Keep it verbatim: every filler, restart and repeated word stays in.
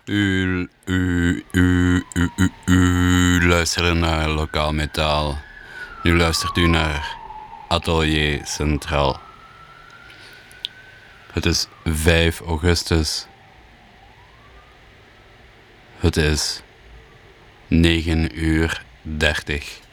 U, u, u, u, u, u luisterde naar Lokaal Metaal. Nu luistert u naar Atelier Centraal. Het is vijf augustus. Het is negen uur dertig.